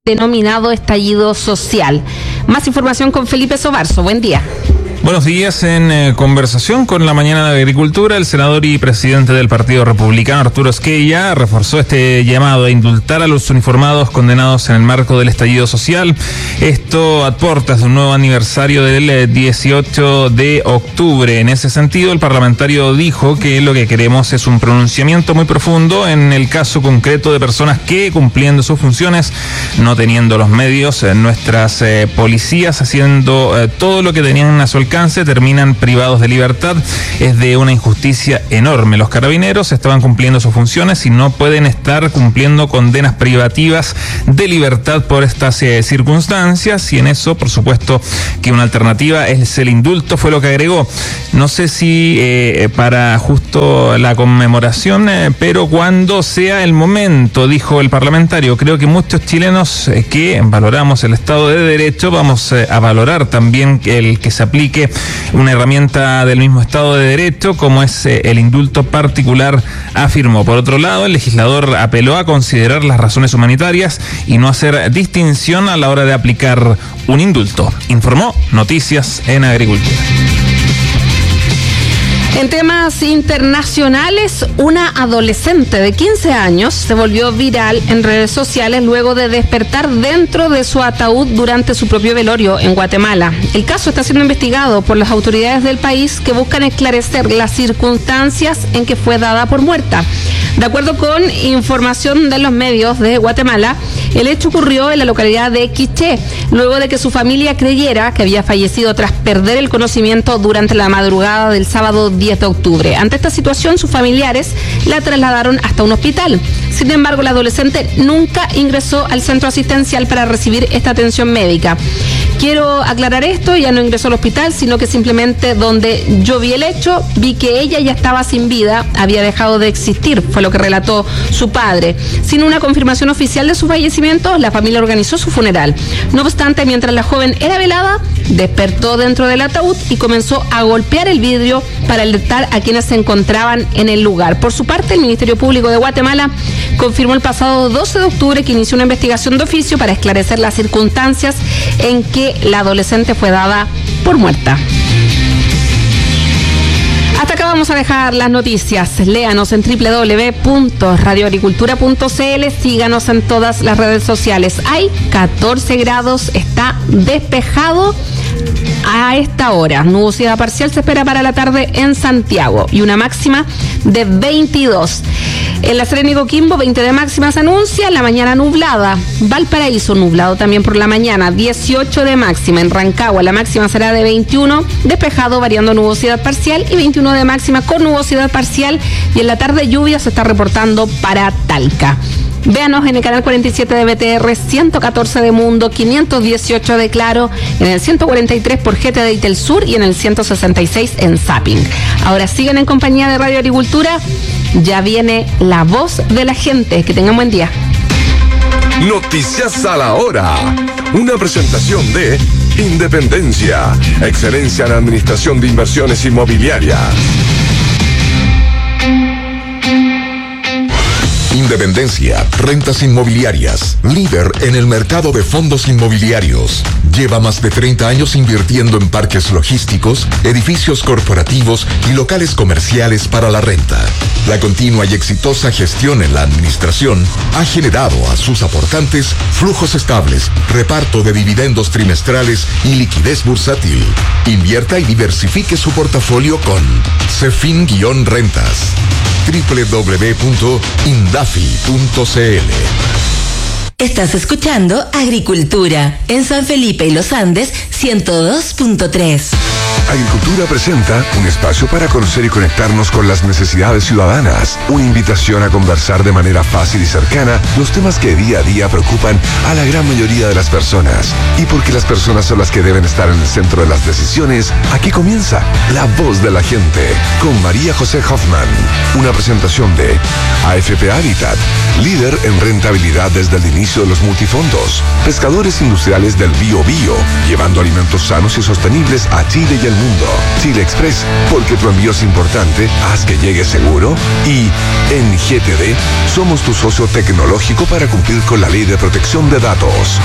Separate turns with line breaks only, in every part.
denominado estallido social. Más información con Felipe Sobarzo. Buen día.
Buenos días. En conversación con la Mañana de Agricultura, el senador y presidente del Partido Republicano, Arturo Esquella, reforzó este llamado a indultar a los uniformados condenados en el marco del estallido social. Esto a puertas de un nuevo aniversario del 18 de octubre. En ese sentido, el parlamentario dijo que lo que queremos es un pronunciamiento muy profundo en el caso concreto de personas que, cumpliendo sus funciones, no teniendo los medios, nuestras policías haciendo todo lo que tenían a su alcance, terminan privados de libertad. Es de una injusticia enorme. Los carabineros estaban cumpliendo sus funciones y no pueden estar cumpliendo condenas privativas de libertad por estas circunstancias, y en eso, por supuesto, que una alternativa es el indulto, fue lo que agregó. No sé si para justo la conmemoración, pero cuando sea el momento, dijo el parlamentario. Creo que muchos chilenos que valoramos el Estado de Derecho vamos a valorar también el que se aplique una herramienta del mismo Estado de Derecho como es el indulto particular, afirmó. Por otro lado, el legislador apeló a considerar las razones humanitarias y no hacer distinción a la hora de aplicar un indulto. Informó Noticias en Agricultura.
En temas internacionales, una adolescente de 15 años se volvió viral en redes sociales luego de despertar dentro de su ataúd durante su propio velorio en Guatemala. El caso está siendo investigado por las autoridades del país, que buscan esclarecer las circunstancias en que fue dada por muerta. De acuerdo con información de los medios de Guatemala, el hecho ocurrió en la localidad de Quiché, luego de que su familia creyera que había fallecido tras perder el conocimiento durante la madrugada del sábado 10 de octubre. Ante esta situación, sus familiares la trasladaron hasta un hospital. Sin embargo, la adolescente nunca ingresó al centro asistencial para recibir esta atención médica. Quiero aclarar esto: ya no ingresó al hospital, sino que simplemente donde yo vi el hecho, vi que ella ya estaba sin vida, había dejado de existir, fue lo que relató su padre. Sin una confirmación oficial de su fallecimiento, la familia organizó su funeral. No obstante, mientras la joven era velada, despertó dentro del ataúd y comenzó a golpear el vidrio para alertar a quienes se encontraban en el lugar. Por su parte, el Ministerio Público de Guatemala confirmó el pasado 12 de octubre que inició una investigación de oficio para esclarecer las circunstancias en que la adolescente fue dada por muerta. Hasta acá vamos a dejar las noticias. Léanos en www.radioagricultura.cl. Síganos en todas las redes sociales. Hay 14 grados, está despejado a esta hora. Nubosidad parcial se espera para la tarde en Santiago y una máxima de 22. En La Serena y Coquimbo, 20 de máxima se anuncia, la mañana nublada. Valparaíso nublado también por la mañana, 18 de máxima. En Rancagua la máxima será de 21, despejado variando nubosidad parcial, y 21 de máxima con nubosidad parcial, y en la tarde lluvia se está reportando para Talca. Véanos en el canal 47 de BTR, 114 de Mundo, 518 de Claro, en el 143 por GT de Itelsur y en el 166 en Zapping. Ahora sigan en compañía de Radio Agricultura. Ya viene La Voz de la Gente. Que tengan buen día.
Noticias a la hora. Una presentación de Independencia, excelencia en administración de inversiones inmobiliarias. Independencia, rentas inmobiliarias, líder en el mercado de fondos inmobiliarios. Lleva más de 30 años invirtiendo en parques logísticos, edificios corporativos y locales comerciales para la renta. La continua y exitosa gestión en la administración ha generado a sus aportantes flujos estables, reparto de dividendos trimestrales y liquidez bursátil. Invierta y diversifique su portafolio con Cefin-Rentas. www.indafi.cl.
Estás escuchando Agricultura en San Felipe y Los Andes 102.3.
Agricultura presenta un espacio para conocer y conectarnos con las necesidades ciudadanas. Una invitación a conversar de manera fácil y cercana los temas que día a día preocupan a la gran mayoría de las personas. Y porque las personas son las que deben estar en el centro de las decisiones, aquí comienza La Voz de la Gente con María José Hoffman. Una presentación de AFP Habitat, líder en rentabilidad desde el inicio de los multifondos. Pescadores industriales del Bio Bio, llevando alimentos sanos y sostenibles a Chile
y el mundo. Chile Express, porque tu envío es importante, haz que llegue seguro. Y en GTD, somos tu socio tecnológico para cumplir con la ley de protección de datos.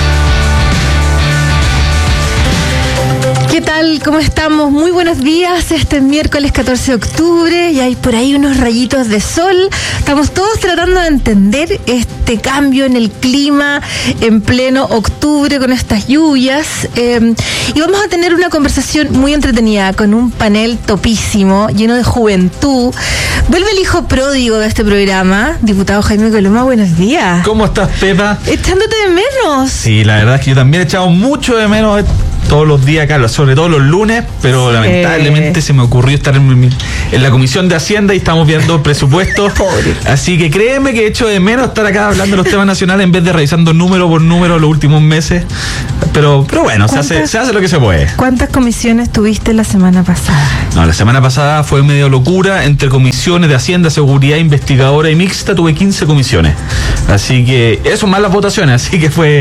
¿Qué tal? ¿Cómo estamos? Muy buenos días. Este es miércoles 14 de octubre y hay por ahí unos rayitos de sol. Estamos todos tratando de entender este cambio en el clima en pleno octubre con estas lluvias. Y vamos a tener una conversación muy entretenida con un panel topísimo, lleno de juventud. Vuelve el hijo pródigo de este programa, diputado Jaime Coloma. Buenos días.
¿Cómo estás, Pepa?
Echándote de menos.
Sí, la verdad es que yo también he echado mucho de menos todos los días acá, sobre todo los lunes, pero lamentablemente se me ocurrió estar en la Comisión de Hacienda y estamos viendo presupuestos. Así que créeme que echo de menos estar acá hablando de los temas nacionales en vez de revisando número por número los últimos meses. Pero bueno, se hace lo que se puede.
¿Cuántas comisiones tuviste la semana pasada?
No, la semana pasada fue medio locura. Entre comisiones de Hacienda, Seguridad, Investigadora y Mixta tuve 15 comisiones. Así que eso más las votaciones. Así que fue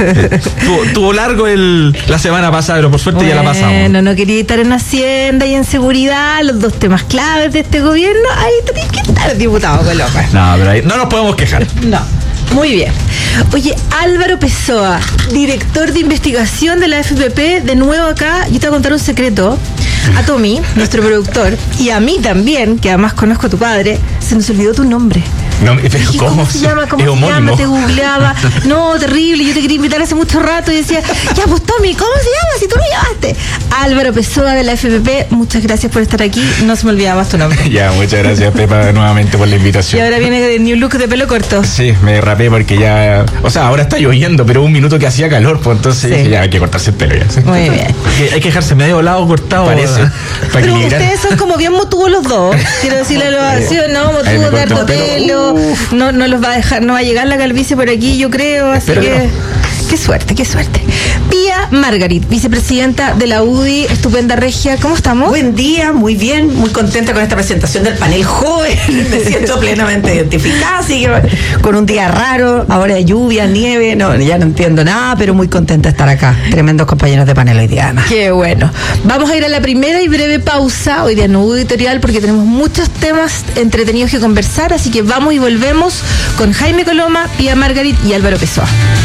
tuvo largo la semana pasada, pero por suerte ya la pasamos.
Bueno, no quería estar en Hacienda y en Seguridad, los dos temas claves de este gobierno. Ahí tenés que estar, diputado Coloma.
No, pero ahí no nos podemos quejar.
No. Muy bien. Oye, Álvaro Pessoa, director de investigación de la FPP, de nuevo acá. Yo te voy a contar un secreto. A Tommy, nuestro productor, y a mí también, que además conozco a tu padre, se nos olvidó tu nombre.
No, pero
dije, ¿cómo se llama? ¿Cómo se llama? Te googleaba. No, terrible. Yo te quería invitar hace mucho rato y decía, ya, pues Tommy, ¿cómo se llama? Si tú lo llamaste. Álvaro Pessoa de la FPP, muchas gracias por estar aquí. No se me olvidaba más tu nombre.
Ya, muchas gracias, Pepa, nuevamente por la invitación.
Y ahora viene de New Look de pelo corto.
Sí, me rapé porque ya... O sea, ahora está lloviendo, pero un minuto que hacía calor, pues entonces dije, ya hay que cortarse el pelo ya. ¿Sí?
Muy bien.
Hay que dejarse medio lado cortado.
Parece.
Pero ustedes son como bien motudos los dos. Quiero decirle a los vacíos, no, motudos de harto pelo. No los va a dejar, no va a llegar la calvicie por aquí, yo creo, así que... Qué suerte, qué suerte. Pía Margarit, vicepresidenta de la UDI, estupenda regia, ¿cómo estamos?
Buen día, muy bien, muy contenta con esta presentación del panel joven, me siento plenamente identificada, así que con un día raro, ahora de lluvia, nieve, ya no entiendo nada, pero muy contenta de estar acá, tremendos compañeros de panel hoy día además.
Qué bueno. Vamos a ir a la primera y breve pausa, hoy día no hubo editorial porque tenemos muchos temas entretenidos que conversar, así que vamos y volvemos con Jaime Coloma, Pía Margarit y Álvaro Pessoa.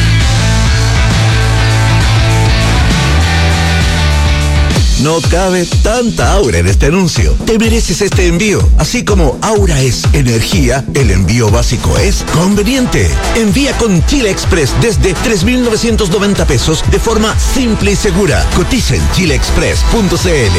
No cabe tanta aura en este anuncio. Te mereces este envío. Así como Aura es energía, el envío básico es conveniente. Envía con Chile Express desde 3,990 pesos de forma simple y segura. Cotiza en chileexpress.cl.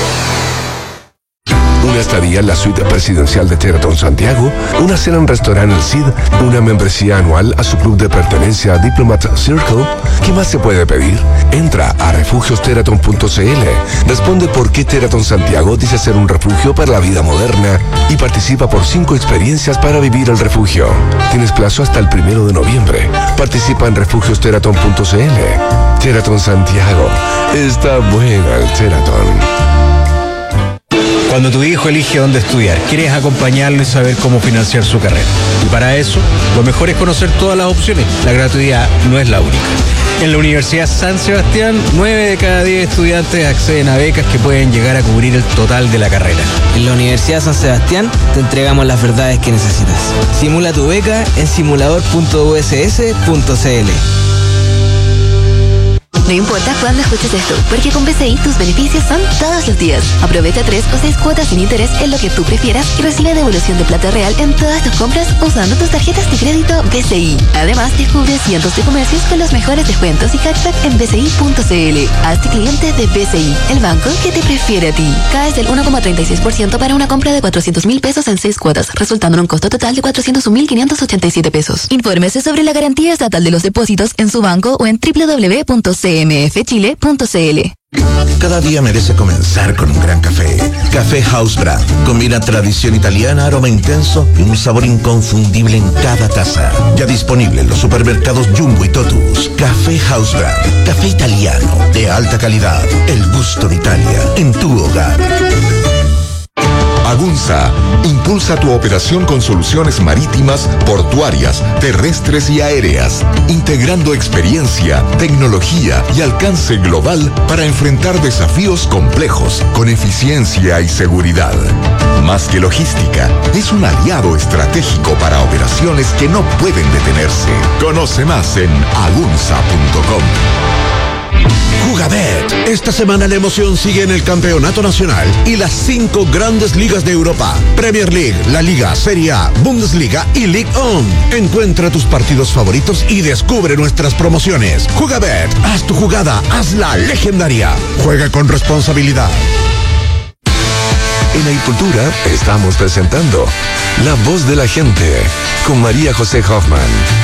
Una estadía en la suite presidencial de Sheraton Santiago, una cena en restaurante El Cid, una membresía anual a su club de pertenencia Diplomat Circle. ¿Qué más se puede pedir? Entra a refugiosheraton.cl, responde por qué Sheraton Santiago dice ser un refugio para la vida moderna y participa por 5 experiencias para vivir el refugio. Tienes plazo hasta el 1 de noviembre. Participa en refugiosheraton.cl. Sheraton Santiago. Está buena el Sheraton.
Cuando tu hijo elige dónde estudiar, quieres acompañarlo y saber cómo financiar su carrera. Y para eso, lo mejor es conocer todas las opciones. La gratuidad no es la única. En la Universidad San Sebastián, 9 de cada 10 estudiantes acceden a becas que pueden llegar a cubrir el total de la carrera.
En la Universidad San Sebastián te entregamos las verdades que necesitas. Simula tu beca en simulador.uss.cl.
No importa cuándo escuches esto, porque con BCI tus beneficios son todos los días. Aprovecha 3 o 6 cuotas sin interés en lo que tú prefieras y recibe devolución de plata real en todas tus compras usando tus tarjetas de crédito BCI. Además, descubre cientos de comercios con los mejores descuentos y cashback en bci.cl. Hazte cliente de BCI, el banco que te prefiere a ti. Caes del 1,36% para una compra de 400,000 pesos en 6 cuotas, resultando en un costo total de 401,587 pesos. Infórmese sobre la garantía estatal de los depósitos en su banco o en www.cmfchile.cl.
Cada día merece comenzar con un gran café. Café House Brand. Combina tradición italiana, aroma intenso y un sabor inconfundible en cada taza. Ya disponible en los supermercados Jumbo y Totus. Café House Brand. Café italiano de alta calidad. El gusto de Italia en tu hogar.
Agunza impulsa tu operación con soluciones marítimas, portuarias, terrestres y aéreas, integrando experiencia, tecnología y alcance global para enfrentar desafíos complejos con eficiencia y seguridad. Más que logística, es un aliado estratégico para operaciones que no pueden detenerse. Conoce más en agunza.com.
Jugabet. Esta semana la emoción sigue en el Campeonato Nacional y las 5 grandes ligas de Europa: Premier League, La Liga, Serie A, Bundesliga y Ligue 1. Encuentra tus partidos favoritos y descubre nuestras promociones. Jugabet. Haz tu jugada, hazla legendaria. Juega con responsabilidad.
En Agricultura estamos presentando La Voz de la Gente con María José Hoffman.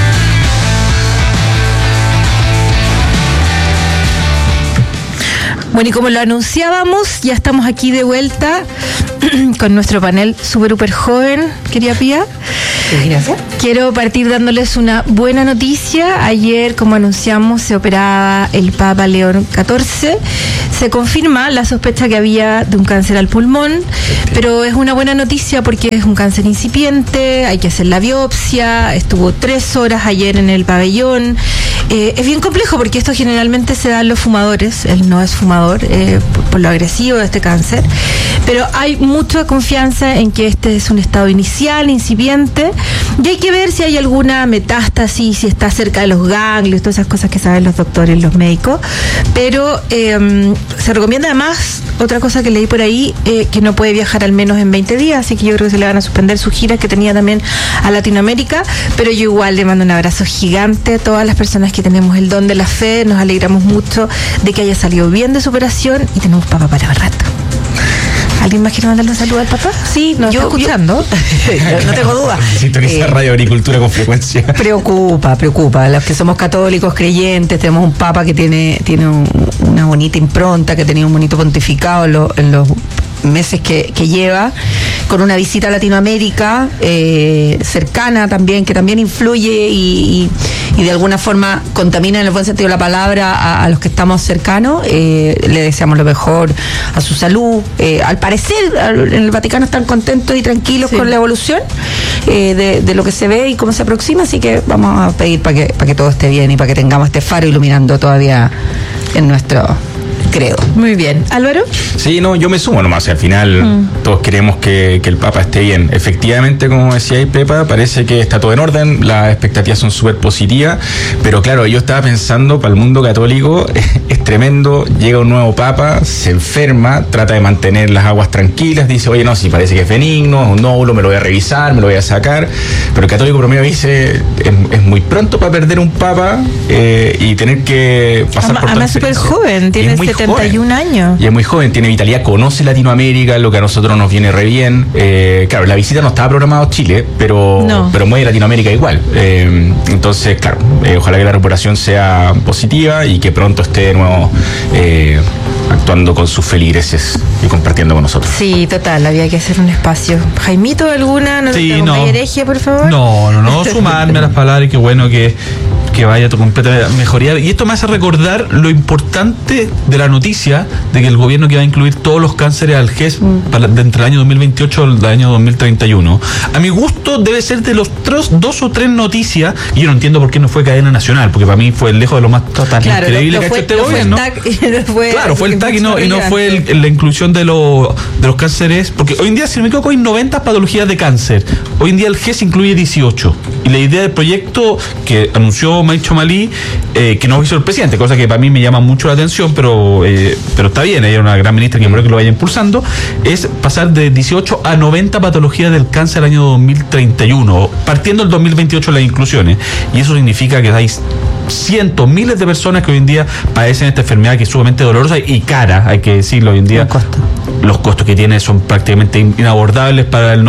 Bueno, y como lo anunciábamos, ya estamos aquí de vuelta con nuestro panel súper joven, querida Pía.
Gracias.
Quiero partir dándoles una buena noticia. Ayer, como anunciamos, se operaba el Papa León XIV. Se confirma la sospecha que había de un cáncer al pulmón, pero es una buena noticia porque es un cáncer incipiente, hay que hacer la biopsia, estuvo 3 horas ayer en el pabellón. Es bien complejo porque esto generalmente se da en los fumadores, él no es fumador, por lo agresivo de este cáncer, pero hay mucha confianza en que este es un estado inicial, incipiente, y hay que ver si hay alguna metástasis, si está cerca de los ganglios, todas esas cosas que saben los doctores, los médicos, pero se recomienda además, otra cosa que leí por ahí, que no puede viajar al menos en 20 días, así que yo creo que se le van a suspender sus giras que tenía también a Latinoamérica, pero yo igual le mando un abrazo gigante a todas las personas que tenemos el don de la fe, nos alegramos mucho de que haya salido bien de su operación y tenemos papá para el rato. ¿Alguien más quiere mandarle un saludo al papá?
Sí,
¿Nos está escuchando?
No tengo duda.
Sintoniza Radio Agricultura con frecuencia.
Preocupa. Los que somos católicos, creyentes, tenemos un papa que tiene una bonita impronta, que ha tenido un bonito pontificado en los meses que lleva, con una visita a Latinoamérica cercana también, que también influye y de alguna forma contamina en el buen sentido de la palabra a los que estamos cercanos. Le deseamos lo mejor a su salud. Al parecer en el Vaticano están contentos y tranquilos con la evolución de lo que se ve y cómo se aproxima, así que vamos a pedir para que todo esté bien y para que tengamos este faro iluminando todavía en nuestro credo.
Muy bien. ¿Álvaro?
Sí, no, yo me sumo nomás. Al final todos queremos que el Papa esté bien. Efectivamente, como decía Pepa, parece que está todo en orden, las expectativas son súper positivas, pero claro, yo estaba pensando, para el mundo católico es tremendo, llega un nuevo Papa, se enferma, trata de mantener las aguas tranquilas, dice, oye, no, si parece que es benigno, es un nódulo, me lo voy a revisar, me lo voy a sacar, pero el católico promedio dice, es muy pronto para perder un Papa y tener que pasar por
además súper joven, tiene 71 años.
Y es muy joven, tiene vitalidad, conoce Latinoamérica, lo que a nosotros nos viene re bien. Claro, la visita no estaba programada a Chile, pero mueve Latinoamérica igual. Entonces, claro, ojalá que la recuperación sea positiva y que pronto esté de nuevo actuando con sus feligreses y compartiendo con nosotros.
Sí, total, había que hacer un espacio. Jaimito, ¿alguna? ¿No hereje, por favor?
No, sumarme a las palabras y qué bueno que vaya tu completa mejoría. Y esto me hace recordar lo importante de la noticia de que el gobierno que va a incluir todos los cánceres al GES entre el año 2028 y el año 2031. A mi gusto debe ser de los 2 o 3 noticias, y yo no entiendo por qué no fue cadena nacional, porque para mí fue lejos de lo más increíble que ha hecho este gobierno. Claro, fue el TAC y no fue la inclusión de los cánceres, porque hoy en día, si no me equivoco, hay 90 patologías de cáncer. Hoy en día el GES incluye 18. Y la idea del proyecto que anunció Maicho Malí, que no hizo el presidente, cosa que para mí me llama mucho la atención, pero está bien, ella es una gran ministra que lo vaya impulsando, es pasar de 18 a 90 patologías del cáncer al año 2031, partiendo del 2028 las inclusiones, y eso significa que hay cientos, miles de personas que hoy en día padecen esta enfermedad que es sumamente dolorosa y cara, hay que decirlo hoy en día. Los costos que tiene son prácticamente inabordables para el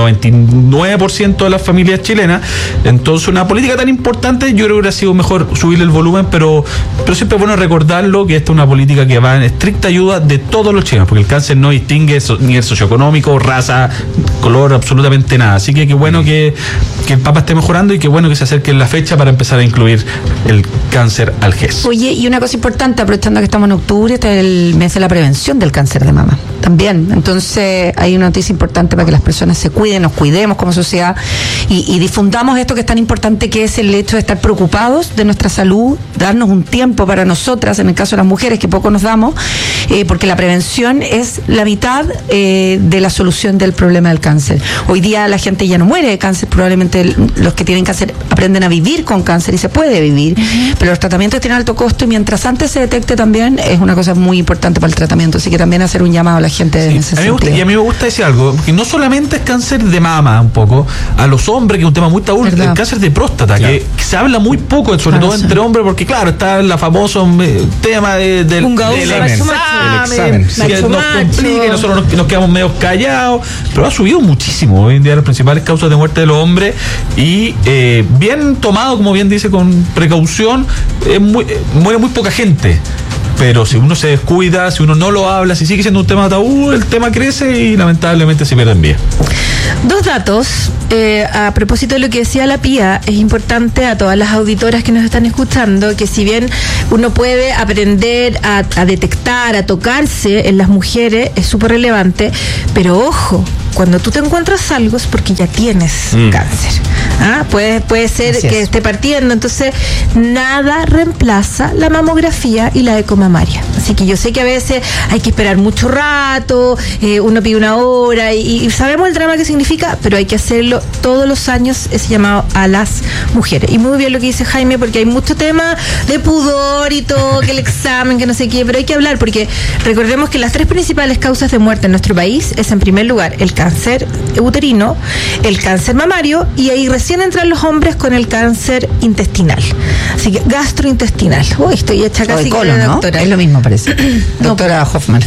99% de las familias chilenas. Entonces, una política tan importante, yo creo que hubiera sido mejor subirle el volumen, pero siempre es bueno recordarlo, que esta es una política que va en estricta ayuda de todos los chilenos, porque el cáncer no distingue ni el socioeconómico, raza, color, absolutamente nada. Así que qué bueno que el Papa esté mejorando y qué bueno que se acerque la fecha para empezar a incluir el cáncer al GES.
Oye, y una cosa importante, aprovechando que estamos en octubre, este es el mes de la prevención del cáncer de mama. También. Entonces hay una noticia importante para que las personas se cuiden, nos cuidemos como sociedad y difundamos esto que es tan importante, que es el hecho de estar preocupados de nuestra salud, darnos un tiempo para nosotras, en el caso de las mujeres, que poco nos damos, porque la prevención es la mitad de la solución del problema del cáncer. Hoy día la gente ya no muere de cáncer, probablemente los que tienen cáncer aprenden a vivir con cáncer y se puede vivir, pero los tratamientos tienen alto costo y mientras antes se detecte también es una cosa muy importante para el tratamiento, así que también hacer un llamado a la gente en ese sentido.
Y a mí me gusta decir algo, que no solamente es cáncer de mama, un poco, a los hombres, que es un tema muy tabú, el cáncer de próstata, que se habla muy poco, sobre todo entre hombres, porque claro, está el famoso tema del examen, que nos complica y nosotros nos quedamos medio callados, pero ha subido muchísimo hoy en día las principales causas de muerte de los hombres y bien tomado, como bien dice, con precaución, muere muy poca gente. Pero si uno se descuida, si uno no lo habla, si sigue siendo un tema tabú, el tema crece y lamentablemente se pierde en vía.
Dos datos, a propósito de lo que decía la Pía, es importante a todas las auditoras que nos están escuchando, que si bien uno puede aprender a detectar, a tocarse en las mujeres, es súper relevante, pero ojo, cuando tú te encuentras algo es porque ya tienes cáncer. Puede ser que esté partiendo, entonces nada reemplaza la mamografía y la ecomamaria. Así que yo sé que a veces hay que esperar mucho rato, uno pide una hora y sabemos el drama que significa, pero hay que hacerlo todos los años, ese llamado a las mujeres. Y muy bien lo que dice Jaime, porque hay mucho tema de pudor y todo, que el examen, que no sé qué, pero hay que hablar, porque recordemos que las 3 principales causas de muerte en nuestro país es, en primer lugar, el cáncer uterino, el cáncer mamario, y ahí recién entran los hombres con el cáncer intestinal. Así que gastrointestinal. Uy, estoy hecha casi
colon, ¿no? Doctora. Es lo mismo, parece. Doctora Hoffman.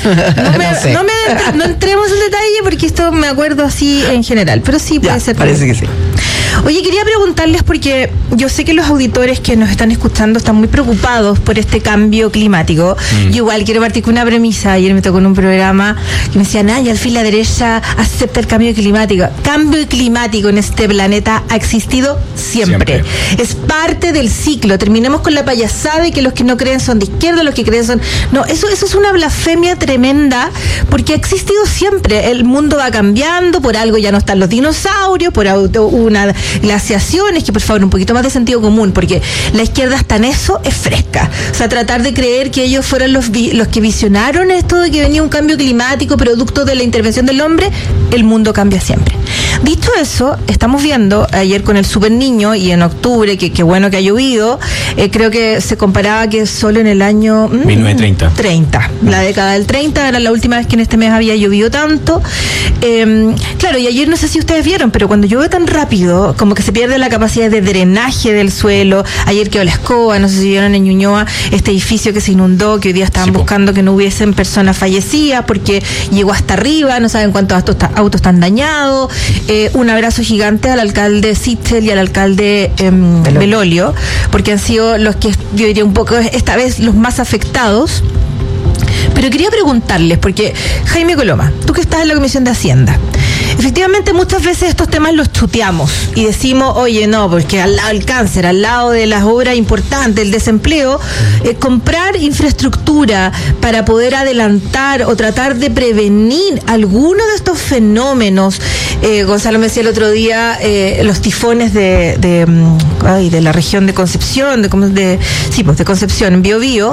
No entremos en detalle porque esto me acuerdo así en general, pero sí puede ser.
Parece que sí.
Oye, quería preguntarles, porque yo sé que los auditores que nos están escuchando están muy preocupados por este cambio climático. Yo igual quiero partir con una premisa. Ayer me tocó en un programa que me decían, al fin la derecha acepta el cambio climático. Cambio climático en este planeta ha existido siempre. Es parte del ciclo. Terminemos con la payasada de que los que no creen son de izquierda, los que creen son... No, eso es una blasfemia tremenda, porque ha existido siempre. El mundo va cambiando, por algo ya no están los dinosaurios, por una glaciaciones, que por favor un poquito más de sentido común, porque la izquierda hasta en eso es fresca. O sea, tratar de creer que ellos fueron los que visionaron esto de que venía un cambio climático producto de la intervención del hombre. El mundo cambia siempre. Dicho eso, estamos viendo ayer con el Super Niño y en octubre, que bueno que ha llovido, creo que se comparaba que solo en el año 1930, la década del 30 era la última vez que en este mes había llovido tanto. Claro, y ayer no sé si ustedes vieron, pero cuando llueve tan rápido, como que se pierde la capacidad de drenaje del suelo. Ayer quedó la escoba, no sé si vieron en Ñuñoa este edificio que se inundó, que hoy día estaban buscando que no hubiesen personas fallecidas porque llegó hasta arriba, no saben cuántos autos están dañados. Un abrazo gigante al alcalde Sichel y al alcalde Belolio, porque han sido los que yo diría un poco esta vez los más afectados. Pero quería preguntarles, porque Jaime Coloma, tú que estás en la Comisión de Hacienda, efectivamente muchas veces estos temas los chuteamos y decimos, oye, no, porque al lado del cáncer, al lado de las obras importantes, el desempleo, comprar infraestructura para poder adelantar o tratar de prevenir algunos de estos fenómenos. Gonzalo me decía el otro día, los tifones de la región de Concepción, de Concepción, en Biobío,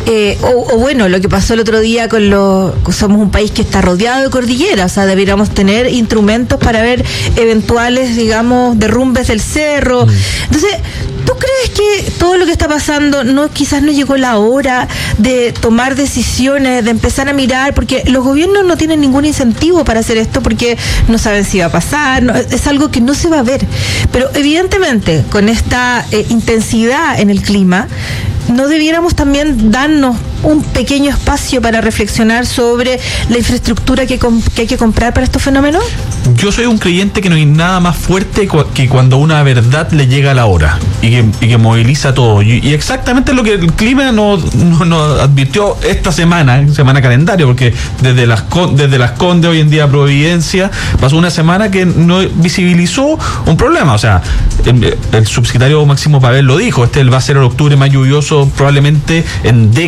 o bueno, lo que pasó el otro día somos un país que está rodeado de cordilleras, o sea, deberíamos tener instrumentos para ver eventuales, digamos, derrumbes del cerro. Entonces, ¿tú crees que todo lo que está pasando quizás no llegó la hora de tomar decisiones, de empezar a mirar? Porque los gobiernos no tienen ningún incentivo para hacer esto porque no saben si va a pasar, es algo que no se va a ver. Pero evidentemente, con esta intensidad en el clima, ¿no debiéramos también darnos un pequeño espacio para reflexionar sobre la infraestructura que hay que comprar para estos fenómenos?
Yo soy un creyente que no hay nada más fuerte que cuando una verdad le llega a la hora y que moviliza todo. Y exactamente lo que el clima nos advirtió esta semana calendario, porque desde las Condes hoy en día Providencia pasó una semana que no visibilizó un problema. O sea, el subsecretario Máximo Pavel lo dijo, va a ser el octubre más lluvioso probablemente en décadas.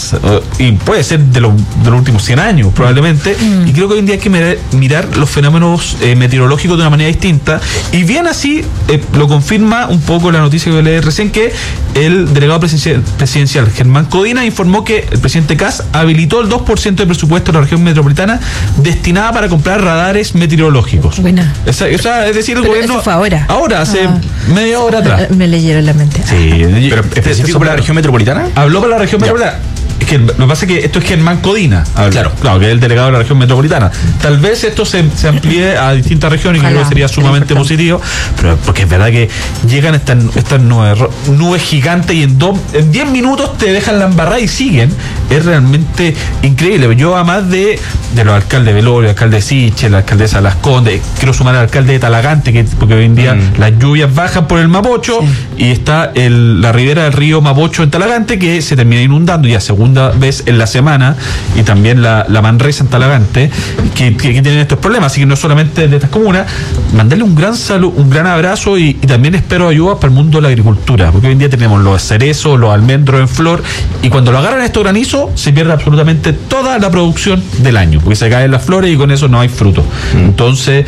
décadas, y puede ser de los últimos 100 años probablemente, y creo que hoy en día hay que mirar los fenómenos meteorológicos de una manera distinta, y bien así lo confirma un poco la noticia que leí recién, que el delegado presidencial Germán Codina informó que el presidente Kast habilitó el 2% de presupuesto de la región metropolitana destinada para comprar radares meteorológicos.
Buena.
Es decir, el
Pero
gobierno...
eso fue ahora.
Ahora, hace media hora atrás.
Me leyeron la mente.
Sí,
pero específico para la región metropolitana.
Habló para la región metropolitana. Es que lo que pasa es que esto es Germán Codina. Claro, que es el delegado de la región metropolitana. Tal vez esto se amplíe a distintas regiones, y creo que sería sumamente positivo, pero porque es verdad que llegan estas nubes gigantes y en 10 minutos te dejan la embarrada y siguen. Es realmente increíble. Yo, además de los alcaldes de Velorio, el alcalde de Siche, la alcaldesa de Las Condes, quiero sumar al alcalde de Talagante, porque hoy en día las lluvias bajan por el Mapocho, y está la ribera del río Mapocho en Talagante, que se termina inundando ya segunda vez en la semana, y también la Manresa en Talagante, que tienen estos problemas. Así que no solamente de estas comunas, mandarle un gran saludo, un gran abrazo, y también espero ayuda para el mundo de la agricultura, porque hoy en día tenemos los cerezos, los almendros en flor, y cuando lo agarran estos granizos se pierde absolutamente toda la producción del año, porque se caen las flores y con eso no hay fruto. Entonces,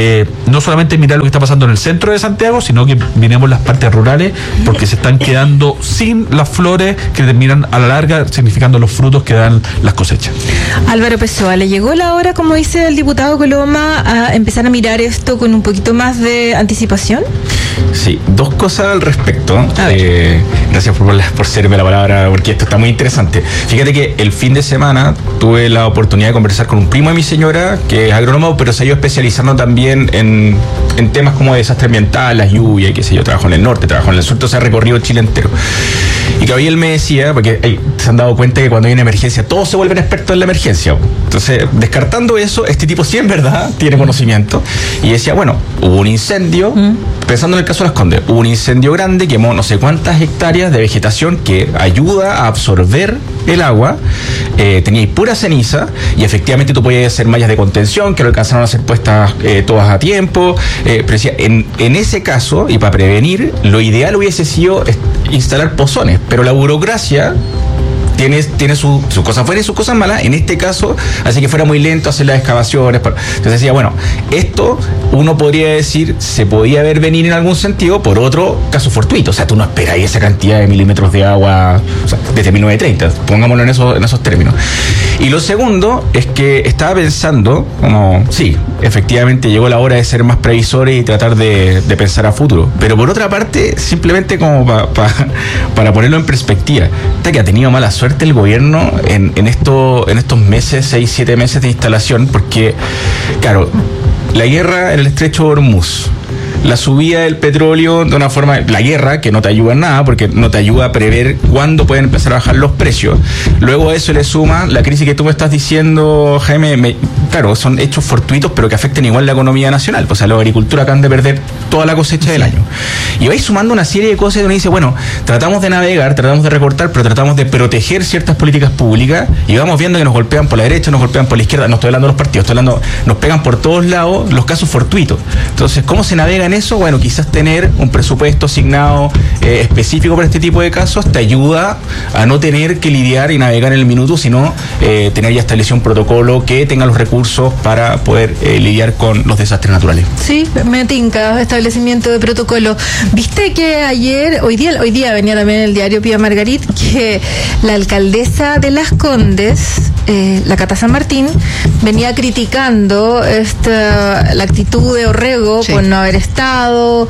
no solamente mirar lo que está pasando en el centro de Santiago, sino que miremos las partes rurales, porque se están quedando sin las flores que terminan a la larga significando los frutos que dan las cosechas.
Álvaro Pessoa, ¿le llegó la hora, como dice el diputado Coloma, a empezar a mirar esto con un poquito más de anticipación?
Sí, dos cosas al respecto. Gracias por serme la palabra, porque esto está muy interesante. Fíjate que el fin de semana tuve la oportunidad de conversar con un primo de mi señora, que es agrónomo, pero se ha ido especializando también en temas como desastre ambiental, las lluvias, y qué sé yo, trabajo en el norte, trabajo en el sur, entonces ha recorrido Chile entero. Y que hoy él me decía, porque se han dado cuenta que cuando hay una emergencia, todos se vuelven expertos en la emergencia. Entonces, descartando eso, este tipo sí en verdad tiene conocimiento. Y decía, bueno, hubo un incendio, pensando en el caso de Las Condes, hubo un incendio grande, quemó no sé cuántas hectáreas de vegetación que ayuda a absorber el agua, tenía pura ceniza, y efectivamente tú podías hacer mallas de contención que no alcanzaron a ser puestas todas a tiempo, pero decía, en ese caso, y para prevenir, lo ideal hubiese sido instalar pozones, pero la burocracia tiene sus cosas buenas y sus cosas malas. En este caso, así que fuera muy lento hacer las excavaciones. Entonces decía, bueno, esto uno podría decir se podía ver venir en algún sentido por otro caso fortuito. O sea, tú no esperas esa cantidad de milímetros de agua, o sea, desde 1930, pongámoslo en esos términos. Y lo segundo es que estaba pensando, como, sí, efectivamente llegó la hora de ser más previsores y tratar de pensar a futuro. Pero por otra parte, simplemente como para ponerlo en perspectiva, que ha tenido mala suerte el gobierno en estos meses, 6-7 meses de instalación, porque, claro, la guerra en el estrecho de Hormuz, la subida del petróleo de una forma, la guerra que no te ayuda en nada porque no te ayuda a prever cuándo pueden empezar a bajar los precios. Luego a eso le suma la crisis que tú me estás diciendo, Jaime. Claro, son hechos fortuitos pero que afecten igual la economía nacional. O sea, los agricultores acaban de perder toda la cosecha del año. Y vais sumando una serie de cosas donde dice, bueno, tratamos de navegar, tratamos de recortar, pero tratamos de proteger ciertas políticas públicas, y vamos viendo que nos golpean por la derecha, nos golpean por la izquierda. No estoy hablando de los partidos, estoy hablando, nos pegan por todos lados los casos fortuitos. Entonces, ¿cómo se navega en eso? Bueno, quizás tener un presupuesto asignado específico para este tipo de casos te ayuda a no tener que lidiar y navegar en el minuto, sino tener ya establecido un protocolo que tenga los recursos para poder lidiar con los desastres naturales.
Sí, me tinca establecimiento de protocolo. Viste que hoy día venía también en el diario Pía Margarit, que la alcaldesa de Las Condes, la Cata San Martín, venía criticando la actitud de Orrego por no haber estado,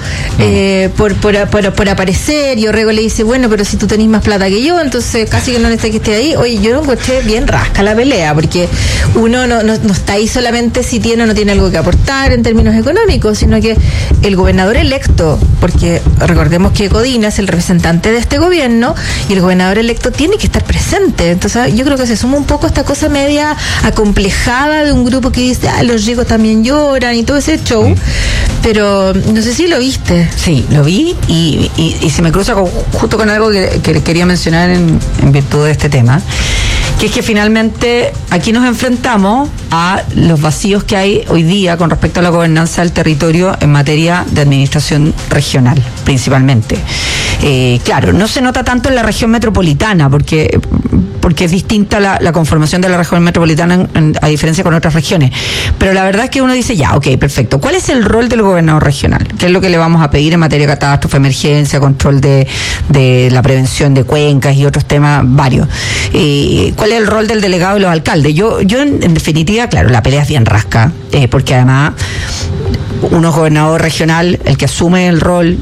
por aparecer, y Orrego le dice, bueno, pero si tú tenés más plata que yo, entonces casi que no necesitas que esté ahí. Oye, yo lo encontré bien rasca la pelea, porque uno no está ahí solamente si tiene o no tiene algo que aportar en términos económicos, sino que el gobernador electo, porque recordemos que Codina es el representante de este gobierno, y el gobernador electo tiene que estar presente. Entonces yo creo que se suma un poco esta cosa media acomplejada de un grupo que dice, los ricos también lloran y todo ese show, pero No sé si lo viste.
Sí, lo vi y se me cruza justo con algo que quería mencionar en virtud de este tema, que es que finalmente aquí nos enfrentamos a los vacíos que hay hoy día con respecto a la gobernanza del territorio en materia de administración regional, principalmente. Claro, no se nota tanto en la región metropolitana, porque es distinta la conformación de la región metropolitana a diferencia con otras regiones. Pero la verdad es que uno dice, ya, ok, perfecto. ¿Cuál es el rol del gobernador regional? ¿Qué es lo que le vamos a pedir en materia de catástrofe, emergencia, control de la prevención de cuencas y otros temas varios? ¿Cuál es el rol del delegado y los alcaldes? Yo en definitiva, claro, la pelea es bien rasca, porque además uno es gobernador regional, el que asume el rol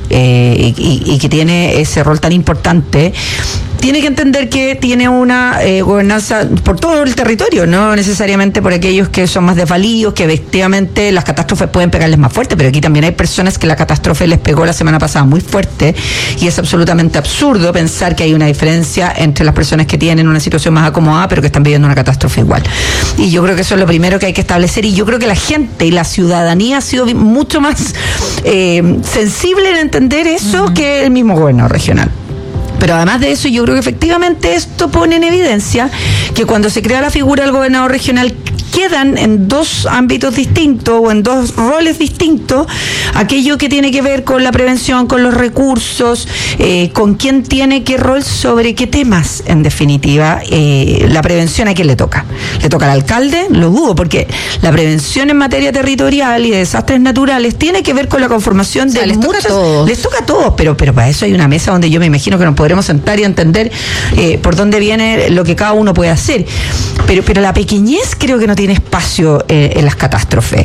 y que tiene ese rol tan importante, tiene que entender que tiene una gobernanza por todo el territorio, no necesariamente por aquellos que son más desvalidos, que efectivamente las catástrofes pueden pegarles más fuerte, pero aquí también hay personas que la catástrofe les pegó la semana pasada muy fuerte y es absolutamente absurdo pensar que hay una diferencia entre las personas que tienen una situación más acomodada pero que están viviendo una catástrofe igual. Y yo creo que eso es lo primero que hay que establecer, y yo creo que la gente y la ciudadanía ha sido mucho más sensible en entender eso que el mismo gobernador regional. Pero además de eso, yo creo que efectivamente esto pone en evidencia que cuando se crea la figura del gobernador regional quedan en dos ámbitos distintos o en dos roles distintos aquello que tiene que ver con la prevención, con los recursos, con quién tiene qué rol sobre qué temas, en definitiva. La prevención, ¿a quién le toca? ¿Le toca al alcalde? Lo dudo, porque la prevención en materia territorial y de desastres naturales tiene que ver con la conformación de...
Les toca a todos.
Les toca a todos, pero para eso hay una mesa donde yo me imagino que nos podremos sentar y entender por dónde viene lo que cada uno puede hacer. Pero la pequeñez creo que no tiene espacio en las catástrofes.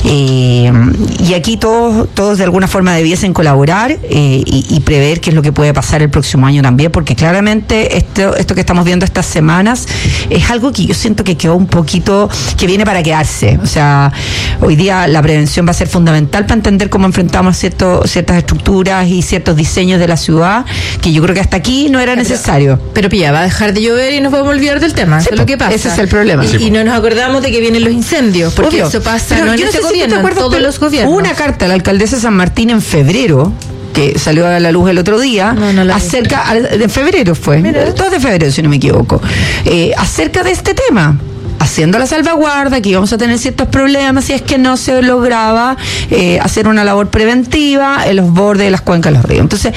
Y aquí todos de alguna forma debiesen colaborar y prever qué es lo que puede pasar el próximo año también, porque claramente esto que estamos viendo estas semanas es algo que yo siento que quedó un poquito, que viene para quedarse. O sea, hoy día la prevención va a ser fundamental para entender cómo enfrentamos ciertas estructuras y ciertos diseños de la ciudad, que yo creo que hasta aquí no era necesario.
Pero pilla, va a dejar de llover y nos vamos a olvidar del tema. Eso es lo que pasa.
Ese es el problema.
Y no nos acordamos de que vienen los incendios, porque
obvio,
eso pasa
pero
no en este gobierno, en todos los gobiernos.
Hubo una carta a la alcaldesa de San Martín en febrero, que salió a la luz el otro día, de febrero fue, 2 de febrero si no me equivoco, acerca de este tema, haciendo la salvaguarda, que íbamos a tener ciertos problemas si es que no se lograba hacer una labor preventiva en los bordes de las cuencas de los ríos. Entonces,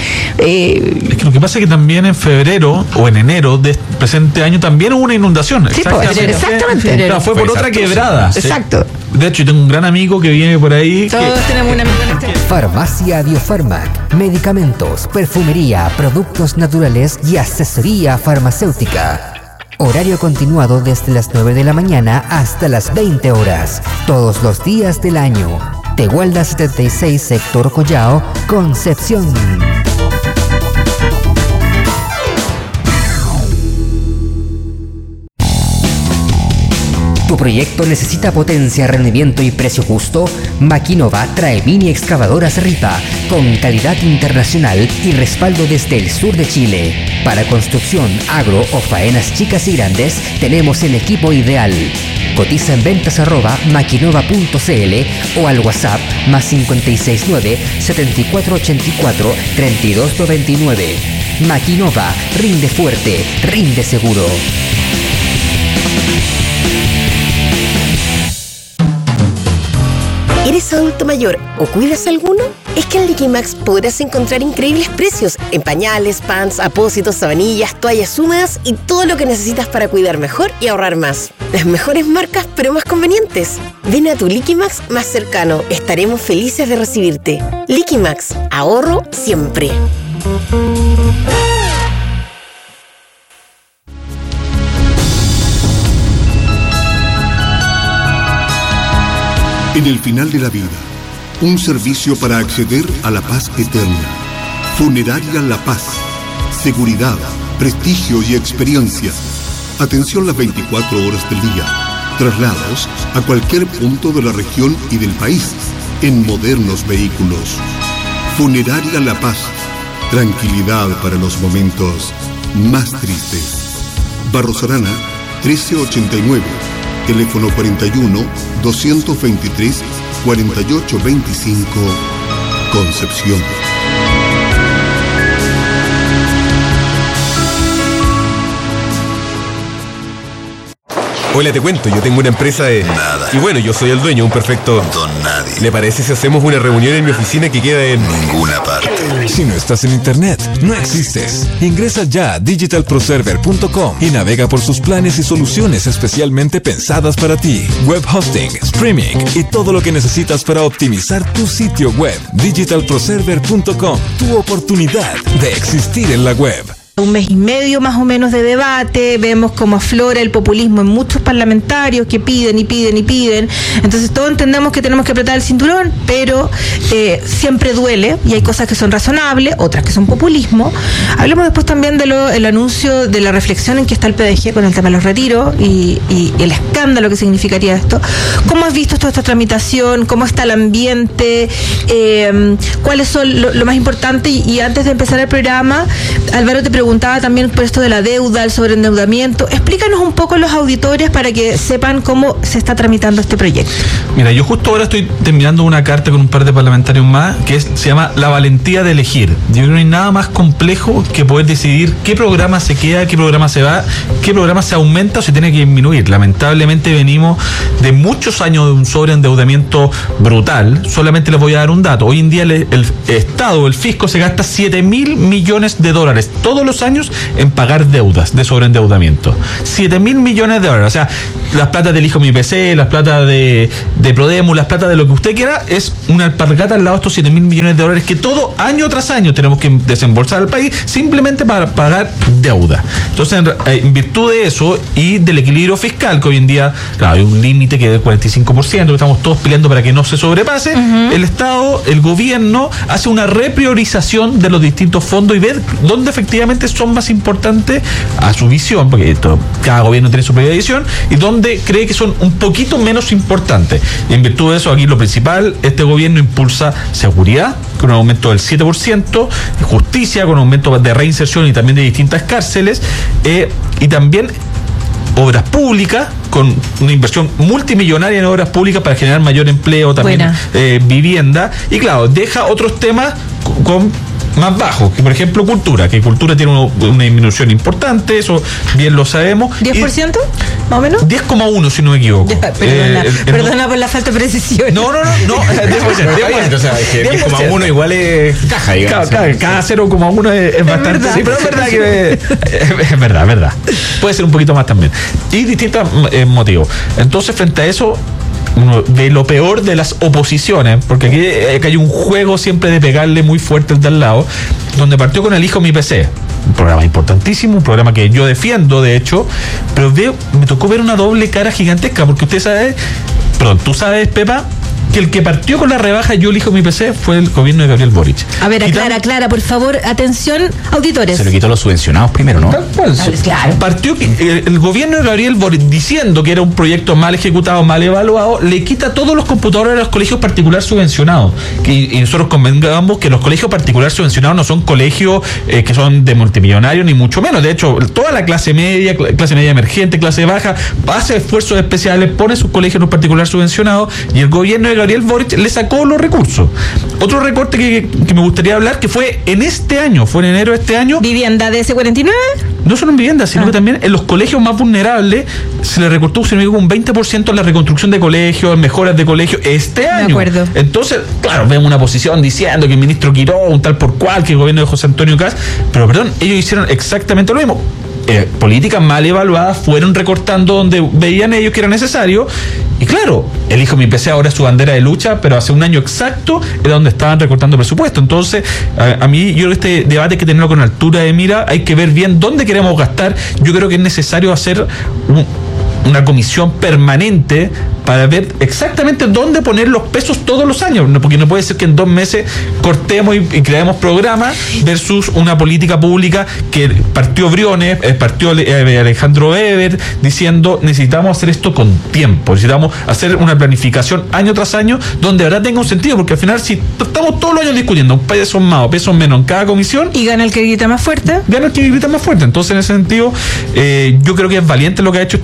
es que lo que pasa es que también en febrero o en enero de presente año también hubo una inundación.
Sí, exactamente.
O sea, fue por otra quebrada.
Exacto.
De hecho, yo tengo un gran amigo que viene por ahí.
Todos tenemos un amigo en este.
Farmacia Biofarmac, medicamentos, perfumería, productos naturales y asesoría farmacéutica. Horario continuado desde las 9 de la mañana hasta las 20 horas, todos los días del año. Tegualda 76, sector Collao, Concepción. ¿Tu proyecto necesita potencia, rendimiento y precio justo? Maquinova trae mini excavadoras Ripa con calidad internacional y respaldo desde el sur de Chile. Para construcción, agro o faenas chicas y grandes, tenemos el equipo ideal. Cotiza en ventas@maquinova.cl o al WhatsApp +569 7484 3299. Maquinova, rinde fuerte, rinde seguro.
¿Eres adulto mayor o cuidas a alguno? Es que en Liquimax podrás encontrar increíbles precios en pañales, pants, apósitos, sabanillas, toallas húmedas y todo lo que necesitas para cuidar mejor y ahorrar más. Las mejores marcas, pero más convenientes. Ven a tu Liquimax más cercano. Estaremos felices de recibirte. Liquimax, ahorro siempre.
En el final de la vida, un servicio para acceder a la paz eterna. Funeraria La Paz. Seguridad, prestigio y experiencia. Atención las 24 horas del día. Traslados a cualquier punto de la región y del país en modernos vehículos. Funeraria La Paz. Tranquilidad para los momentos más tristes. Barros Arana, 1389. Teléfono 41-223-4825. Concepción.
Hola, te cuento, yo tengo una empresa de...
Nada.
Y bueno, yo soy el dueño, un perfecto...
Don Nadie.
¿Le parece si hacemos una reunión en mi oficina que queda en...
Ninguna parte.
Si no estás en internet, no existes. Ingresa ya a digitalproserver.com y navega por sus planes y soluciones especialmente pensadas para ti. Web hosting, streaming y todo lo que necesitas para optimizar tu sitio web. Digitalproserver.com, tu oportunidad de existir en la web.
Un mes y medio más o menos de debate, vemos cómo aflora el populismo en muchos parlamentarios que piden y piden y piden. Entonces todos entendemos que tenemos que apretar el cinturón, pero siempre duele y hay cosas que son razonables, otras que son populismo. Hablemos después también del anuncio de la reflexión en que está el PDG con el tema de los retiros y el escándalo que significaría esto. ¿Cómo has visto toda esta tramitación? ¿Cómo está el ambiente? ¿Cuáles son lo más importante? Y antes de empezar el programa, Álvaro te preguntaba también por esto de la deuda, el sobreendeudamiento. Explícanos un poco los auditores para que sepan cómo se está tramitando este proyecto.
Mira, yo justo ahora estoy terminando una carta con un par de parlamentarios más que se llama La valentía de elegir. Yo creo que no hay nada más complejo que poder decidir qué programa se queda, qué programa se va, qué programa se aumenta o se tiene que disminuir. Lamentablemente venimos de muchos años de un sobreendeudamiento brutal. Solamente les voy a dar un dato. Hoy en día el Estado, el fisco, se gasta $7.000 millones todos los años en pagar deudas de sobreendeudamiento. $7.000 millones. O sea, las platas del hijo mi PC, las platas de Prodemu, las platas de lo que usted quiera, es una alpargata al lado de estos $7.000 millones que todo año tras año tenemos que desembolsar al país simplemente para pagar deuda. Entonces, en virtud de eso y del equilibrio fiscal, que hoy en día, claro, hay un límite que es del 45%, que estamos todos peleando para que no se sobrepase, el Estado, el gobierno, hace una repriorización de los distintos fondos y ve dónde efectivamente son más importantes a su visión, porque cada gobierno tiene su propia visión, y donde cree que son un poquito menos importantes. Y en virtud de eso, aquí lo principal, este gobierno impulsa seguridad, con un aumento del 7%, justicia, con un aumento de reinserción y también de distintas cárceles, y también obras públicas, con una inversión multimillonaria en obras públicas para generar mayor empleo, también vivienda, y claro, deja otros temas con más bajos, que por ejemplo cultura, que cultura tiene una disminución importante, eso bien lo sabemos.
¿10%? ¿Más o menos?
10,1 si no me equivoco.
Perdona por la falta de precisión.
No, 10%.
O sea, es que 10,1 igual es caja, digamos.
Cada 0,1 es bastante. Sí, pero es verdad que es verdad. Puede ser un poquito más también. Y distintos motivos. Entonces, frente a eso, uno ve lo peor de las oposiciones, porque aquí hay un juego siempre de pegarle muy fuerte al de al lado, donde partió con el hijo mi PC, un programa importantísimo, un programa que yo defiendo de hecho, pero me tocó ver una doble cara gigantesca, porque tú sabes, Pepa, que el que partió con la rebaja yo elijo mi PC fue el gobierno de Gabriel Boric.
A ver, aclara, por favor, atención, auditores.
Se le quitó a los subvencionados primero, ¿no?
Claro.
Partió el gobierno de Gabriel Boric, diciendo que era un proyecto mal ejecutado, mal evaluado, le quita todos los computadores a los colegios particulares subvencionados. Y nosotros convengamos que los colegios particulares subvencionados no son colegios que son de multimillonarios, ni mucho menos. De hecho, toda la clase media emergente, clase baja, hace esfuerzos especiales, pone sus colegios en un particular subvencionado, y el gobierno de Gabriel Boric le sacó los recursos. Otro recorte que me gustaría hablar, que fue en este año, fue en enero de este año.
¿Vivienda de ese49?
No solo en vivienda, sino que también en los colegios más vulnerables se le recortó, si no me equivoco, un 20% en la reconstrucción de colegios, mejoras de colegios este año.
De acuerdo.
Entonces, claro, vemos una posición diciendo que el ministro Quiró, un tal por cual, que el gobierno de José Antonio Kast, pero perdón, ellos hicieron exactamente lo mismo. Políticas mal evaluadas, fueron recortando donde veían ellos que era necesario, y claro, el hijo mi PC ahora es su bandera de lucha, pero hace un año exacto era donde estaban recortando presupuesto. Entonces, a mí, yo creo que este debate hay que tenerlo con altura de mira, hay que ver bien dónde queremos gastar. Yo creo que es necesario hacer una comisión permanente para ver exactamente dónde poner los pesos todos los años, porque no puede ser que en 2 meses cortemos y creemos programas versus una política pública que partió Briones, partió Alejandro Weber diciendo necesitamos hacer esto con tiempo, necesitamos hacer una planificación año tras año donde ahora tenga un sentido, porque al final si estamos todos los años discutiendo pesos más o pesos menos en cada comisión,
y gana el que grita más fuerte,
entonces en ese sentido yo creo que es valiente lo que ha hecho este gobierno,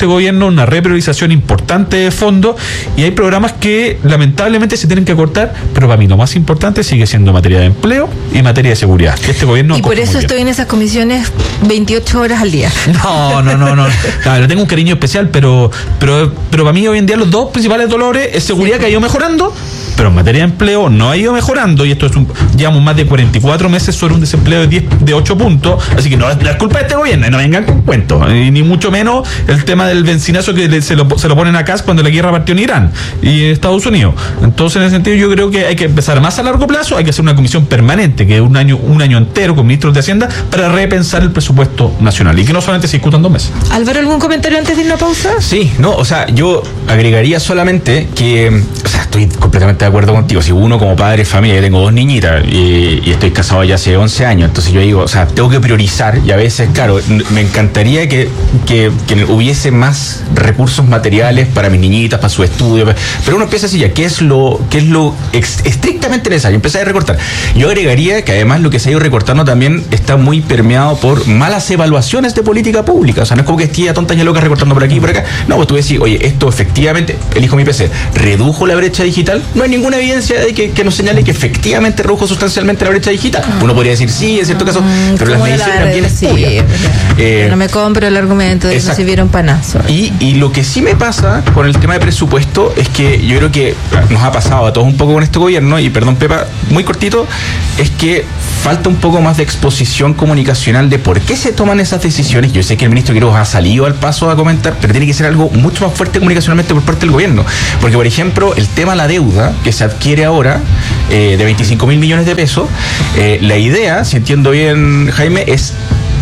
una repriorización importante de fondos y hay programas que lamentablemente se tienen que cortar, pero para mí lo más importante sigue siendo materia de empleo y materia de seguridad, que este gobierno
y por eso estoy en esas comisiones 28 horas al día.
No, le tengo un cariño especial, pero para mí hoy en día los dos principales dolores es seguridad, que ha ido mejorando, pero en materia de empleo no ha ido mejorando, y esto es llevamos más de 44 meses sobre un desempleo de 8 puntos, así que no es culpa de este gobierno, no vengan con cuentos, ni mucho menos el tema del bencinazo que se lo ponen a Kass cuando la guerra partió en Irán y en Estados Unidos. Entonces, en ese sentido, yo creo que hay que empezar más a largo plazo, hay que hacer una comisión permanente, que es un año entero con ministros de Hacienda, para repensar el presupuesto nacional, y que no solamente se discutan 2 meses.
Álvaro, ¿algún comentario antes de ir a una pausa?
Sí, yo agregaría solamente que, estoy completamente de acuerdo contigo. Si uno como padre de familia, yo tengo 2 niñitas y estoy casado ya hace 11 años, entonces yo digo, tengo que priorizar, y a veces, claro, me encantaría que hubiese más recursos materiales para mis niñitas, para su estudio, pero uno empieza a decir ya, ¿qué es lo estrictamente necesario? Empezar a recortar. Yo agregaría que además lo que se ha ido recortando también está muy permeado por malas evaluaciones de política pública. No es como que esté a tontas y locas recortando por aquí y por acá. No, pues tú decís, oye, esto efectivamente, elijo mi PC, redujo la brecha digital. No hay ninguna evidencia de que nos señale que efectivamente redujo sustancialmente la brecha digital. Uno podría decir sí, en cierto caso, pero las mediciones también espurias.
No me compro el argumento de que no sirvieron panazo.
Y lo que sí me pasa con el tema de presupuesto es que yo creo que nos ha pasado a todos un poco con este gobierno, y perdón, Pepa, muy cortito, es que falta un poco más de exposición comunicacional de por qué se toman esas decisiones. Yo sé que el ministro Quiroz ha salido al paso a comentar, pero tiene que ser algo mucho más fuerte comunicacionalmente por parte del gobierno. Porque, por ejemplo, el tema de la deuda que se adquiere ahora, de 25.000 millones de pesos, la idea, si entiendo bien, Jaime, es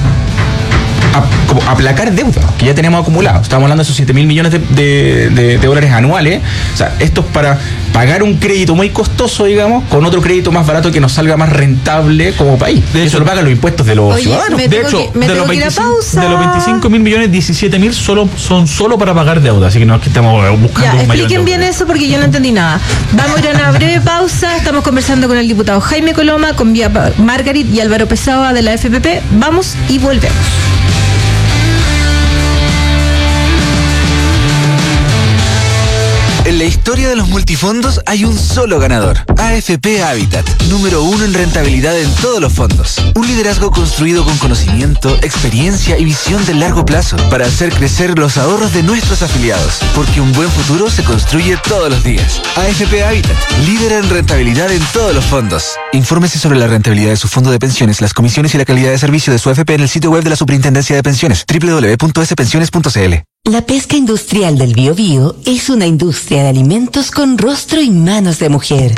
como aplacar deuda que ya tenemos acumulado. Estamos hablando de esos 7.000 millones de dólares anuales. O sea, esto es para pagar un crédito muy costoso, digamos, con otro crédito más barato que nos salga más rentable como país. De hecho, eso lo pagan los impuestos de los ciudadanos.
De hecho, de los 25.000 millones, 17.000 son solo para pagar deuda. Así que no es que estamos buscando un mayor.
Expliquen bien eso, porque yo no entendí nada. Vamos a ir a una breve pausa. Estamos conversando con el diputado Jaime Coloma, con Vía Margarit y Álvaro Pessoa de la FPP. Vamos y volvemos.
En la historia de los multifondos hay un solo ganador. AFP Habitat, número 1 en rentabilidad en todos los fondos. Un liderazgo construido con conocimiento, experiencia y visión de largo plazo para hacer crecer los ahorros de nuestros afiliados. Porque un buen futuro se construye todos los días. AFP Habitat, líder en rentabilidad en todos los fondos. Infórmese sobre la rentabilidad de su fondo de pensiones, las comisiones y la calidad de servicio de su AFP en el sitio web de la Superintendencia de Pensiones, www.spensiones.cl.
La pesca industrial del Biobío es una industria de alimentos con rostro y manos de mujer.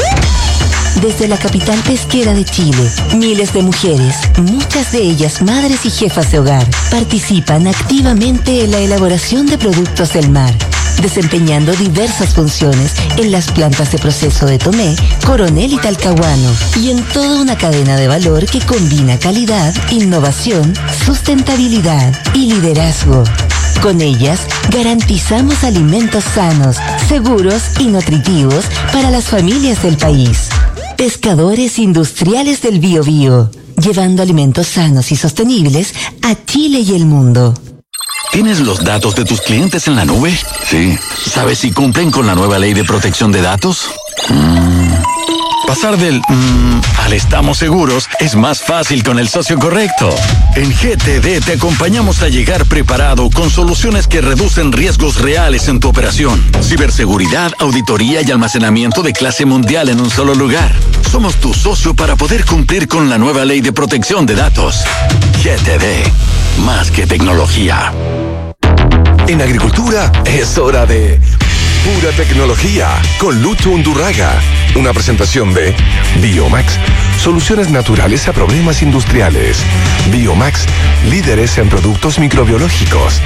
Desde la capital pesquera de Chile, miles de mujeres, muchas de ellas madres y jefas de hogar, participan activamente en la elaboración de productos del mar, desempeñando diversas funciones en las plantas de proceso de Tomé, Coronel y Talcahuano, y en toda una cadena de valor que combina calidad, innovación, sustentabilidad y liderazgo. Con ellas, garantizamos alimentos sanos, seguros y nutritivos para las familias del país. Pescadores Industriales del Biobío, llevando alimentos sanos y sostenibles a Chile y el mundo.
¿Tienes los datos de tus clientes en la nube? Sí. ¿Sabes si cumplen con la nueva ley de protección de datos? Pasar del al estamos seguros es más fácil con el socio correcto. En GTD te acompañamos a llegar preparado con soluciones que reducen riesgos reales en tu operación. Ciberseguridad, auditoría y almacenamiento de clase mundial en un solo lugar. Somos tu socio para poder cumplir con la nueva ley de protección de datos. GTD, más que tecnología.
En agricultura es hora de pura tecnología con Lucho Undurraga. Una presentación de Biomax, soluciones naturales a problemas industriales. Biomax, líderes en productos microbiológicos.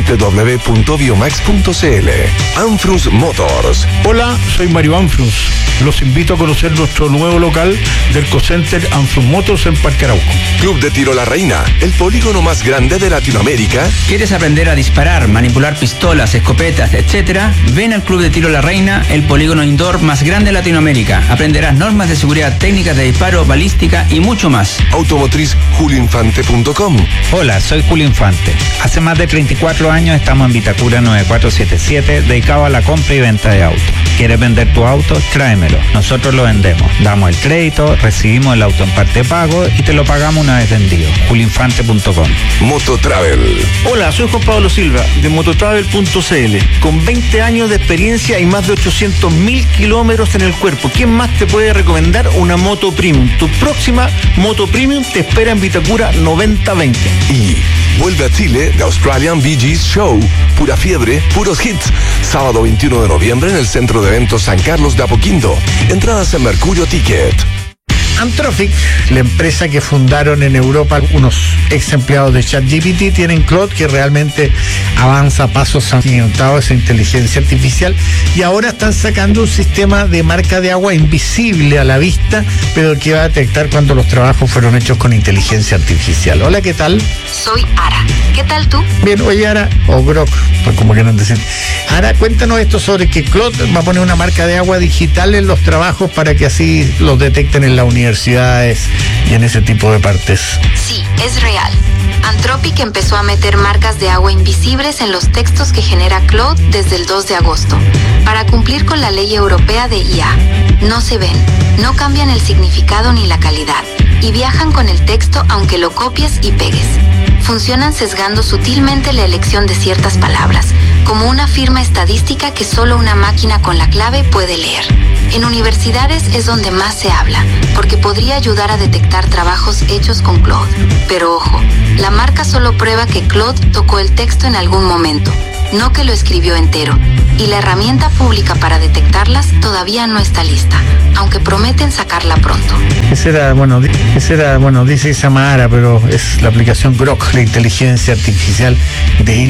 www.biomax.cl. Anfrus Motors.
Hola, soy Mario Anfrus. los invito a conocer nuestro nuevo local del Cocenter Anfus Motors en Parque Arauco.
Club de Tiro La Reina, el polígono más grande de Latinoamérica.
¿Quieres aprender a disparar, manipular pistolas, escopetas, etcétera? Ven al Club de Tiro La Reina, el polígono indoor más grande de Latinoamérica. Aprenderás normas de seguridad, técnicas de disparo, balística y mucho más.
Automotriz julioinfante.com.
Hola, soy Julio Infante. Hace más de 34 años estamos en Vitacura 9477, dedicado a la compra y venta de autos. ¿Quieres vender tu auto? Tráemelo. Nosotros lo vendemos. Damos el crédito, recibimos el auto en parte de pago y te lo pagamos una vez vendido. julioinfante.com.
Mototravel.
Hola, soy Juan Pablo Silva de mototravel.cl. Con 20 años de experiencia y más de 800.000 kilómetros en el cuerpo. ¿Quién más te puede recomendar una moto premium? Tu próxima moto premium te espera en Vitacura 9020.
Y vuelve a Chile The Australian Bee Gees Show. Pura fiebre, puros hits. Sábado 21 de noviembre en el Centro de Eventos San Carlos de Apoquindo. Entradas en Mercurio Ticket.
Anthropic, la empresa que fundaron en Europa unos ex empleados de ChatGPT, tienen Claude, que realmente avanza a pasos agigantados esa inteligencia artificial, y ahora están sacando un sistema de marca de agua invisible a la vista, pero que va a detectar cuando los trabajos fueron hechos con inteligencia artificial. Hola, ¿qué tal?
Soy Ara. ¿Qué tal tú?
Bien, oye, Ara, o Grok, pues como quieran decir. Ara, cuéntanos esto sobre que Claude va a poner una marca de agua digital en los trabajos para que así los detecten en la universidades y en ese tipo de partes.
Sí, es real. Anthropic empezó a meter marcas de agua invisibles en los textos que genera Claude desde el 2 de agosto, para cumplir con la ley europea de IA. No se ven, no cambian el significado ni la calidad, y viajan con el texto aunque lo copies y pegues. Funcionan sesgando sutilmente la elección de ciertas palabras, como una firma estadística que solo una máquina con la clave puede leer. En universidades es donde más se habla, porque podría ayudar a detectar trabajos hechos con Claude. Pero ojo, la marca solo prueba que Claude tocó el texto en algún momento, no que lo escribió entero. Y la herramienta pública para detectarlas todavía no está lista, aunque prometen sacarla pronto.
Ese era, bueno, dice Samara, pero es la aplicación Grok, la inteligencia artificial de